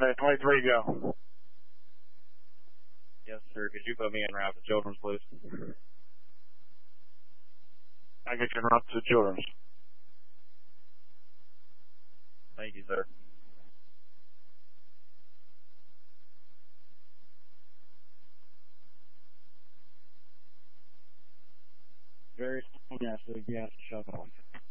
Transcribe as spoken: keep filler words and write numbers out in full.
Okay, twenty-three, go. Yes, sir. Could you put me in route to Children's, please? I get you en route to Children's. Thank you, sir. Very gas, gas, shut off.